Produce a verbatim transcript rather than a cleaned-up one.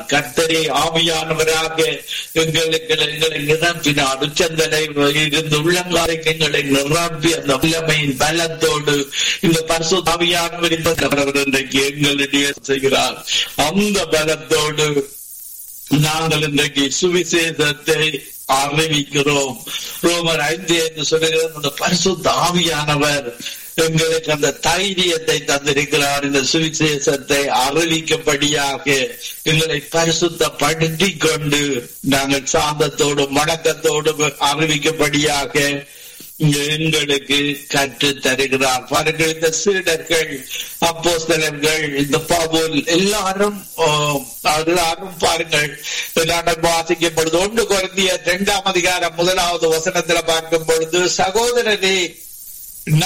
கர்த்தரே ஆவியானவராக எங்களுக்கு எங்களை நிரப்பினார். உச்சந்தலை இருந்து உள்ளங்காலை எங்களை நிரப்பி அந்த வல்லமையின் பலத்தோடு இந்த பரிசுத்த ஆவியானவர் இன்றைக்கு எங்களுடைய செய்கிறார். அந்த பலத்தோடு நாங்கள் இன்றைக்கு சுவிசேஷத்தை அறிவிக்கிறோம். ரோமர் ஐந்து என்று சொல்லுகிறோம். அந்த பரிசுத்த ஆவியானவர் எங்களுக்கு அந்த தைரியத்தை தந்திருக்கிறார். இந்த சுவிசேஷத்தை அறிவிக்கப்படியாக எங்களை பரிசுத்தப்படுத்திக் கொண்டு நாங்கள் சாந்தத்தோடும் வணக்கத்தோடும் அறிவிக்கப்படியாக எங்களுக்கு கற்று தருகிறார். பாருங்கள், இந்த சீடர்கள், அப்போஸ்தலர்கள், இந்த பவுல் எல்லாரும் எல்லாரும் பாருங்கள் எல்லாரும் வாசிக்கும் பொழுது ஒன்று கொரிந்தியர் இரண்டாம் அதிகாரம் முதலாவது வசனத்துல பார்க்கும் பொழுது, சகோதரரே